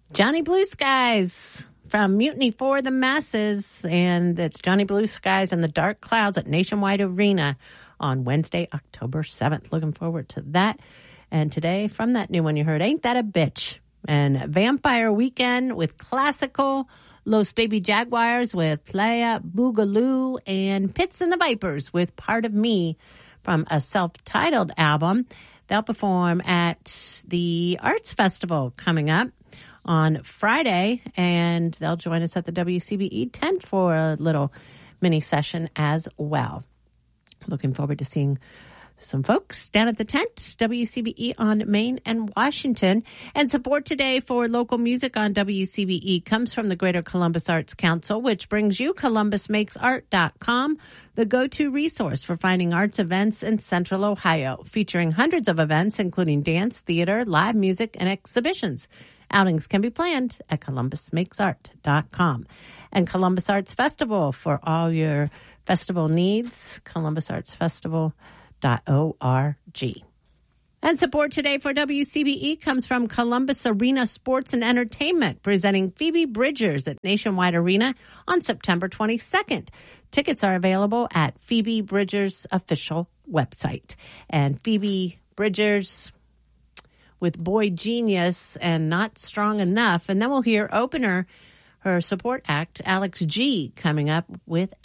Johnny Blue Skies from Mutiny for the Masses. And it's Johnny Blue Skies and the Dark Clouds at Nationwide Arena on Wednesday, October 7th. Looking forward to that. And today, from that new one you heard, Ain't That a Bitch? And Vampire Weekend with Classical, Los Baby Jaguars with Playa Boogaloo, and Pits and the Vipers with Part of Me from a self-titled album. They'll perform at the Arts Festival coming up on Friday, and they'll join us at the WCBE tent for a little mini session as well. Looking forward to seeing some folks down at the tent, WCBE on Main and Washington. And support today for local music on WCBE comes from the Greater Columbus Arts Council, which brings you ColumbusMakesArt.com, the go-to resource for finding arts events in Central Ohio, featuring hundreds of events, including dance, theater, live music, and exhibitions. Outings can be planned at ColumbusMakesArt.com. And Columbus Arts Festival for all your festival needs, ColumbusArtsFestival.org. And support today for WCBE comes from Columbus Arena Sports and Entertainment, presenting Phoebe Bridgers at Nationwide Arena on September 22nd. Tickets are available at Phoebe Bridgers' official website. And Phoebe Bridgers with Boy Genius and Not Strong Enough. And then we'll hear opener, her support act, Alex G, coming up with